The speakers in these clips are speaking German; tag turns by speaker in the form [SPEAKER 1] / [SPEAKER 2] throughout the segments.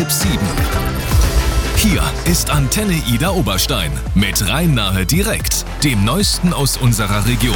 [SPEAKER 1] 6:30. Hier ist Antenne Ida Oberstein mit Rhein-Nahe direkt, dem Neuesten aus unserer Region.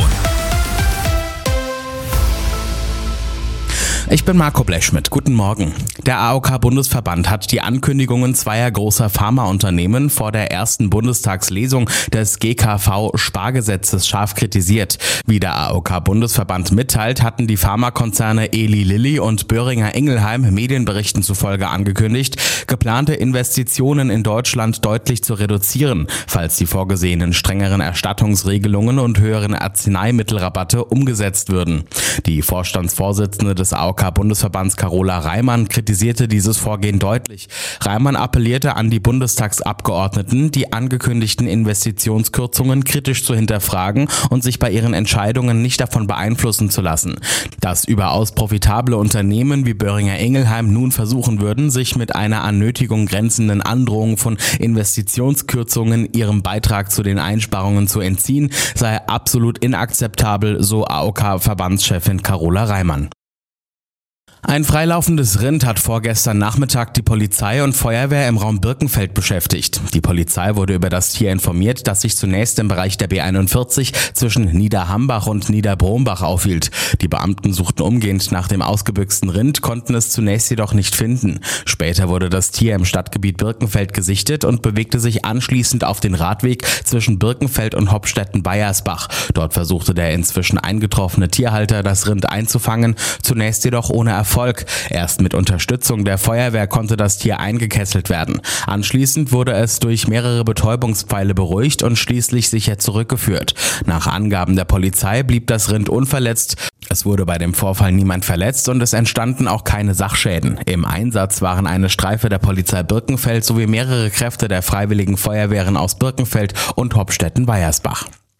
[SPEAKER 2] Ich bin Marco Blechschmidt. Guten Morgen. Der AOK-Bundesverband hat die Ankündigungen zweier großer Pharmaunternehmen vor der ersten Bundestagslesung des GKV-Spargesetzes scharf kritisiert. Wie der AOK-Bundesverband mitteilt, hatten die Pharmakonzerne Eli Lilly und Boehringer Ingelheim Medienberichten zufolge angekündigt, geplante Investitionen in Deutschland deutlich zu reduzieren, falls die vorgesehenen strengeren Erstattungsregelungen und höheren Arzneimittelrabatte umgesetzt würden. Die Vorstandsvorsitzende des AOK-Bundesverbands Carola Reimann kritisierte dieses Vorgehen deutlich. Reimann appellierte an die Bundestagsabgeordneten, die angekündigten Investitionskürzungen kritisch zu hinterfragen und sich bei ihren Entscheidungen nicht davon beeinflussen zu lassen. Dass überaus profitable Unternehmen wie Boehringer Ingelheim nun versuchen würden, sich mit einer an Nötigung grenzenden Androhung von Investitionskürzungen ihrem Beitrag zu den Einsparungen zu entziehen, sei absolut inakzeptabel, so AOK-Verbandschefin Carola Reimann. Ein freilaufendes Rind hat vorgestern Nachmittag die Polizei und Feuerwehr im Raum Birkenfeld beschäftigt. Die Polizei wurde über das Tier informiert, das sich zunächst im Bereich der B41 zwischen Niederhambach und Niederbrombach aufhielt. Die Beamten suchten umgehend nach dem ausgebüxten Rind, konnten es zunächst jedoch nicht finden. Später wurde das Tier im Stadtgebiet Birkenfeld gesichtet und bewegte sich anschließend auf den Radweg zwischen Birkenfeld und Hopstetten-Beiersbach. Dort versuchte der inzwischen eingetroffene Tierhalter, das Rind einzufangen, zunächst jedoch ohne Erfolg. Erst mit Unterstützung der Feuerwehr konnte das Tier eingekesselt werden. Anschließend wurde es durch mehrere Betäubungspfeile beruhigt und schließlich sicher zurückgeführt. Nach Angaben der Polizei blieb das Rind unverletzt. Es wurde bei dem Vorfall niemand verletzt und es entstanden auch keine Sachschäden. Im Einsatz waren eine Streife der Polizei Birkenfeld sowie mehrere Kräfte der Freiwilligen Feuerwehren aus Birkenfeld und Hopstetten-Beiersbach.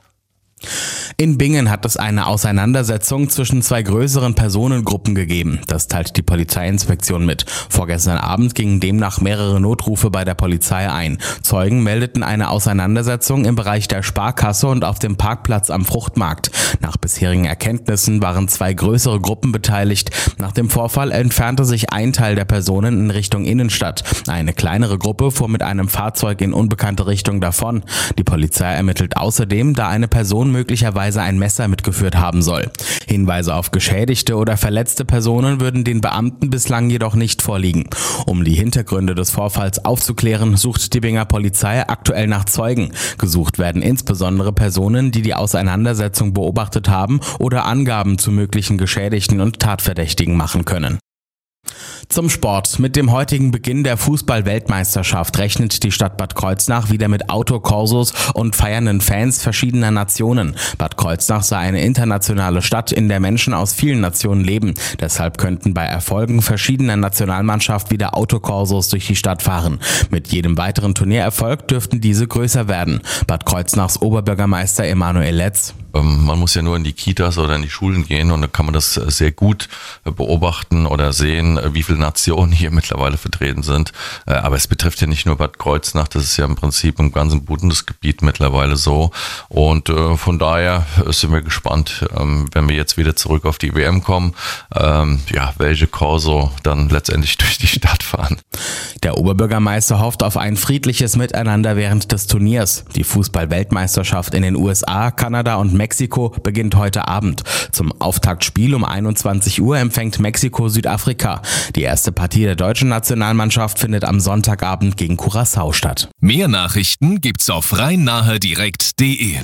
[SPEAKER 2] In Bingen hat es eine Auseinandersetzung zwischen zwei größeren Personengruppen gegeben. Das teilt die Polizeiinspektion mit. Vorgestern Abend gingen demnach mehrere Notrufe bei der Polizei ein. Zeugen meldeten eine Auseinandersetzung im Bereich der Sparkasse und auf dem Parkplatz am Fruchtmarkt. Nach bisherigen Erkenntnissen waren zwei größere Gruppen beteiligt. Nach dem Vorfall entfernte sich ein Teil der Personen in Richtung Innenstadt. Eine kleinere Gruppe fuhr mit einem Fahrzeug in unbekannte Richtung davon. Die Polizei ermittelt außerdem, da eine Person möglicherweise ein Messer mitgeführt haben soll. Hinweise auf geschädigte oder verletzte Personen würden den Beamten bislang jedoch nicht vorliegen. Um die Hintergründe des Vorfalls aufzuklären, sucht die Binger Polizei aktuell nach Zeugen. Gesucht werden insbesondere Personen, die die Auseinandersetzung beobachtet haben oder Angaben zu möglichen Geschädigten und Tatverdächtigen machen können. Zum Sport. Mit dem heutigen Beginn der Fußball-Weltmeisterschaft rechnet die Stadt Bad Kreuznach wieder mit Autokorsos und feiernden Fans verschiedener Nationen. Bad Kreuznach sei eine internationale Stadt, in der Menschen aus vielen Nationen leben. Deshalb könnten bei Erfolgen verschiedener Nationalmannschaft wieder Autokorsos durch die Stadt fahren. Mit jedem weiteren Turniererfolg dürften diese größer werden. Bad Kreuznachs Oberbürgermeister Emanuel Letz.
[SPEAKER 3] Man muss ja nur in die Kitas oder in die Schulen gehen und dann kann man das sehr gut beobachten oder sehen, wie viele Nationen hier mittlerweile vertreten sind. Aber es betrifft ja nicht nur Bad Kreuznach, das ist ja im Prinzip im ganzen Bundesgebiet mittlerweile so. Und von daher sind wir gespannt, wenn wir jetzt wieder zurück auf die WM kommen, welche Corso dann letztendlich durch die Stadt fahren.
[SPEAKER 2] Der Oberbürgermeister hofft auf ein friedliches Miteinander während des Turniers. Die Fußball-Weltmeisterschaft in den USA, Kanada und Mexiko beginnt heute Abend. Zum Auftaktspiel um 21 Uhr empfängt Mexiko Südafrika. Die erste Partie der deutschen Nationalmannschaft findet am Sonntagabend gegen Curaçao statt.
[SPEAKER 1] Mehr Nachrichten gibt's auf rhein-nahe-direkt.de.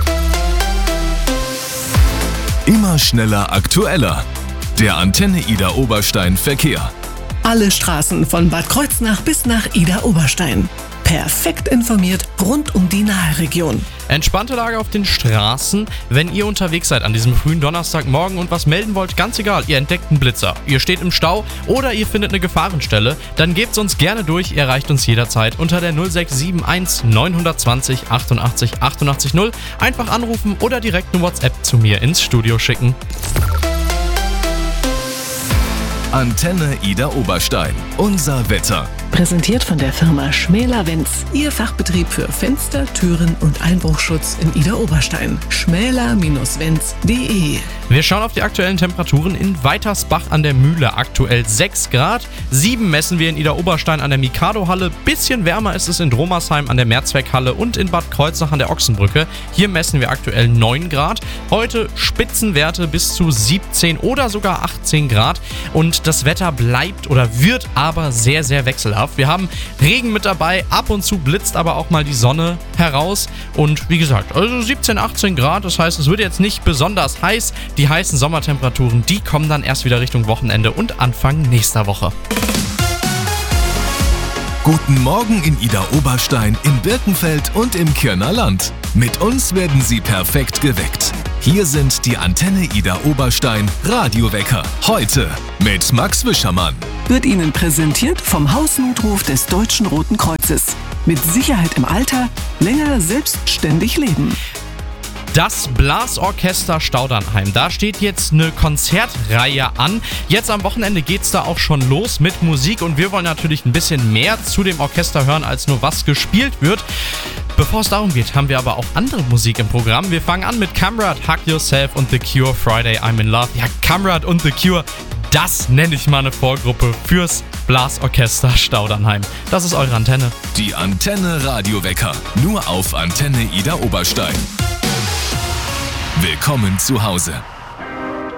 [SPEAKER 1] Immer schneller, aktueller. Der Antenne Ida Oberstein Verkehr.
[SPEAKER 4] Alle Straßen von Bad Kreuznach bis nach Ida Oberstein. Perfekt informiert rund um die Nahe-Region.
[SPEAKER 5] Entspannte Lage auf den Straßen, wenn ihr unterwegs seid an diesem frühen Donnerstagmorgen und was melden wollt, ganz egal, ihr entdeckt einen Blitzer, ihr steht im Stau oder ihr findet eine Gefahrenstelle, dann gebt's uns gerne durch, ihr erreicht uns jederzeit unter der 0671 920 88 88 0. Einfach anrufen oder direkt eine WhatsApp zu mir ins Studio schicken.
[SPEAKER 1] Antenne Ida Oberstein. Unser Wetter.
[SPEAKER 4] Präsentiert von der Firma Schmäler Wenz. Ihr Fachbetrieb für Fenster, Türen und Einbruchschutz in Idar-Oberstein. schmäler-wenz.de.
[SPEAKER 5] Wir schauen auf die aktuellen Temperaturen in Weitersbach an der Mühle. Aktuell 6 Grad. 7 messen wir in Idar-Oberstein an der Mikado-Halle. Bisschen wärmer ist es in Dromersheim an der Mehrzweckhalle und in Bad Kreuznach an der Ochsenbrücke. Hier messen wir aktuell 9 Grad. Heute Spitzenwerte bis zu 17 oder sogar 18 Grad. Und das Wetter bleibt oder wird aber sehr, sehr wechselhaft. Wir haben Regen mit dabei. Ab und zu blitzt aber auch mal die Sonne heraus. Und wie gesagt, also 17, 18 Grad. Das heißt, es wird jetzt nicht besonders heiß. Die heißen Sommertemperaturen, die kommen dann erst wieder Richtung Wochenende und Anfang nächster Woche.
[SPEAKER 1] Guten Morgen in Idar-Oberstein, in Birkenfeld und im Kirner Land. Mit uns werden Sie perfekt geweckt. Hier sind die Antenne Idar-Oberstein Radiowecker. Heute mit Max Wischermann.
[SPEAKER 4] Wird Ihnen präsentiert vom Hausnotruf des Deutschen Roten Kreuzes. Mit Sicherheit im Alter, länger selbstständig leben.
[SPEAKER 5] Das Blasorchester Staudernheim. Da steht jetzt eine Konzertreihe an. Jetzt am Wochenende geht's da auch schon los mit Musik und wir wollen natürlich ein bisschen mehr zu dem Orchester hören, als nur was gespielt wird. Bevor es darum geht, haben wir aber auch andere Musik im Programm. Wir fangen an mit Camrad, Hug Yourself und The Cure, Friday I'm in Love. Ja, Camrad und The Cure, das nenne ich mal eine Vorgruppe fürs Blasorchester Staudernheim. Das ist eure Antenne.
[SPEAKER 1] Die Antenne Radiowecker. Nur auf Antenne Idar-Oberstein. Willkommen zu Hause.